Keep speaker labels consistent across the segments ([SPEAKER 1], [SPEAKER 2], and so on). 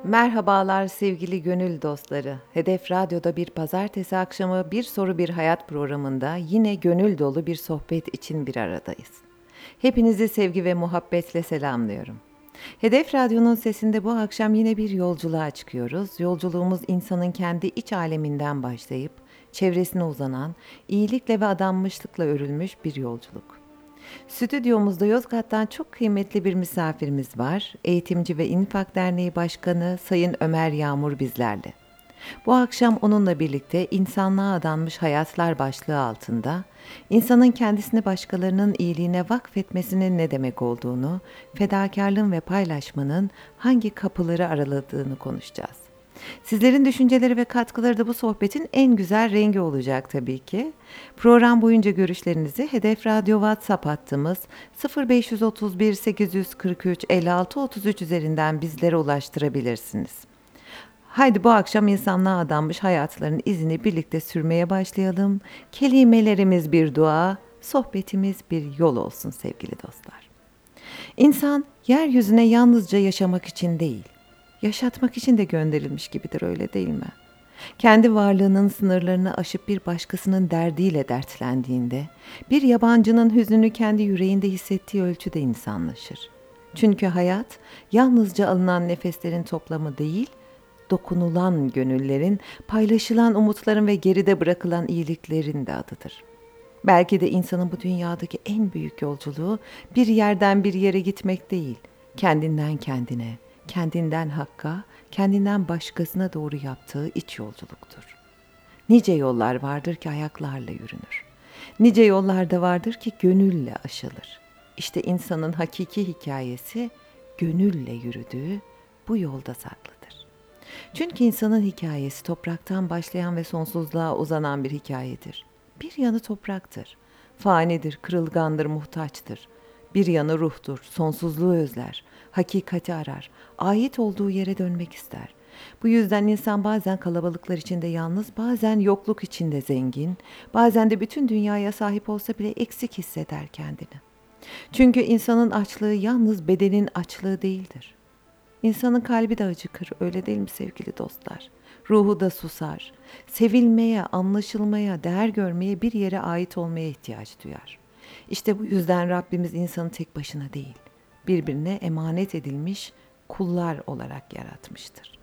[SPEAKER 1] Merhabalar sevgili gönül dostları. Hedef Radyo'da bir pazartesi akşamı Bir Soru Bir Hayat programında yine gönül dolu bir sohbet için bir aradayız. Hepinizi sevgi ve muhabbetle selamlıyorum. Hedef Radyo'nun sesinde bu akşam yine bir yolculuğa çıkıyoruz. Yolculuğumuz insanın kendi iç aleminden başlayıp çevresine uzanan, iyilikle ve adanmışlıkla örülmüş bir yolculuk. Stüdyomuzda Yozgat'tan çok kıymetli bir misafirimiz var. Eğitimci ve İnfak Derneği Başkanı Sayın Ömer Yağmur bizlerle. Bu akşam onunla birlikte insanlığa adanmış hayatlar başlığı altında insanın kendisini başkalarının iyiliğine vakfetmesinin ne demek olduğunu, fedakarlığın ve paylaşmanın hangi kapıları araladığını konuşacağız. Sizlerin düşünceleri ve katkıları da bu sohbetin en güzel rengi olacak tabii ki. Program boyunca görüşlerinizi Hedef Radyo WhatsApp hattımız 0531 843 56 33 üzerinden bizlere ulaştırabilirsiniz. Haydi bu akşam insanlığa adanmış hayatlarının izini birlikte sürmeye başlayalım. Kelimelerimiz bir dua, sohbetimiz bir yol olsun sevgili dostlar. İnsan yeryüzüne yalnızca yaşamak için değil, yaşatmak için de gönderilmiş gibidir, öyle değil mi? Kendi varlığının sınırlarını aşıp bir başkasının derdiyle dertlendiğinde, bir yabancının hüznünü kendi yüreğinde hissettiği ölçüde insanlaşır. Çünkü hayat yalnızca alınan nefeslerin toplamı değil, dokunulan gönüllerin, paylaşılan umutların ve geride bırakılan iyiliklerin de adıdır. Belki de insanın bu dünyadaki en büyük yolculuğu bir yerden bir yere gitmek değil, kendinden kendine, kendinden hakka, kendinden başkasına doğru yaptığı iç yolculuktur. Nice yollar vardır ki ayaklarla yürünür. Nice yollarda vardır ki gönülle aşılır. İşte insanın hakiki hikayesi gönülle yürüdüğü bu yolda saklıdır. Çünkü insanın hikayesi topraktan başlayan ve sonsuzluğa uzanan bir hikayedir. Bir yanı topraktır, fanidir, kırılgandır, muhtaçtır. Bir yanı ruhtur, sonsuzluğu özler, hakikati arar, ait olduğu yere dönmek ister. Bu yüzden insan bazen kalabalıklar içinde yalnız, bazen yokluk içinde zengin, bazen de bütün dünyaya sahip olsa bile eksik hisseder kendini. Çünkü insanın açlığı yalnız bedenin açlığı değildir. İnsanın kalbi de acıkır, öyle değil mi sevgili dostlar? Ruhu da susar. Sevilmeye, anlaşılmaya, değer görmeye, bir yere ait olmaya ihtiyaç duyar. İşte bu yüzden Rabbimiz insanı tek başına değil, birbirine emanet edilmiş kullar olarak yaratmıştır.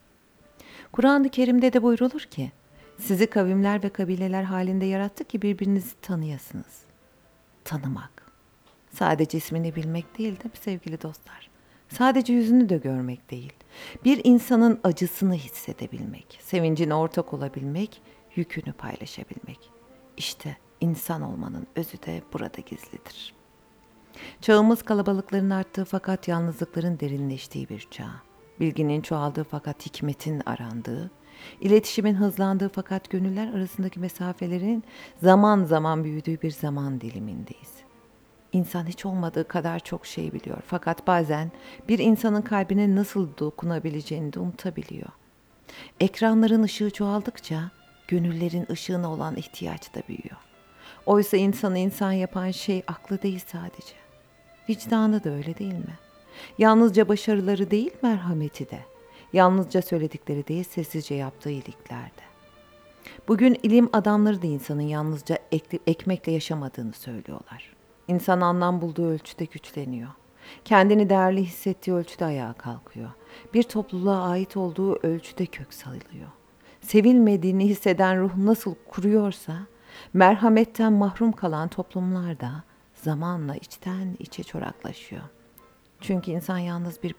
[SPEAKER 1] Kur'an-ı Kerim'de de buyrulur ki, sizi kavimler ve kabileler halinde yarattı ki birbirinizi tanıyasınız. Tanımak. Sadece ismini bilmek değil mi sevgili dostlar? Sadece yüzünü de görmek değil. Bir insanın acısını hissedebilmek, sevincine ortak olabilmek, yükünü paylaşabilmek. İşte insan olmanın özü de burada gizlidir. Çağımız kalabalıkların arttığı fakat yalnızlıkların derinleştiği bir çağ. Bilginin çoğaldığı fakat hikmetin arandığı, iletişimin hızlandığı fakat gönüller arasındaki mesafelerin zaman zaman büyüdüğü bir zaman dilimindeyiz. İnsan hiç olmadığı kadar çok şey biliyor. Fakat bazen bir insanın kalbine nasıl dokunabileceğini de unutabiliyor. Ekranların ışığı çoğaldıkça gönüllerin ışığına olan ihtiyaç da büyüyor. Oysa insanı insan yapan şey aklı değil sadece. Vicdanı da öyle değil mi? Yalnızca başarıları değil merhameti de. Yalnızca söyledikleri değil sessizce yaptığı iyiliklerde. Bugün ilim adamları da insanın yalnızca ekmekle yaşamadığını söylüyorlar. İnsan anlam bulduğu ölçüde güçleniyor. Kendini değerli hissettiği ölçüde ayağa kalkıyor. Bir topluluğa ait olduğu ölçüde kök salıyor. Sevilmediğini hisseden ruh nasıl kuruyorsa, merhametten mahrum kalan toplumlar da zamanla içten içe çoraklaşıyor. Çünkü insan yalnız bir